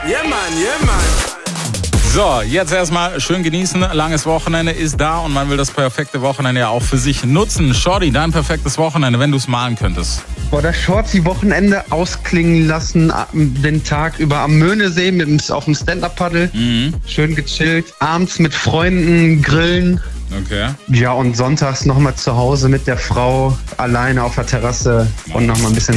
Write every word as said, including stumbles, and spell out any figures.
Yeah, man, yeah, man. So, jetzt erstmal schön genießen. Langes Wochenende ist da und man will das perfekte Wochenende ja auch für sich nutzen. Shorty, dein perfektes Wochenende, wenn du es malen könntest. Boah, das Shorty-Wochenende ausklingen lassen, den Tag über am Möhnesee mit, auf dem Stand-Up-Paddle. Mhm. Schön gechillt. Abends mit Freunden grillen. Okay. Ja, und sonntags nochmal zu Hause mit der Frau alleine auf der Terrasse und nochmal ein bisschen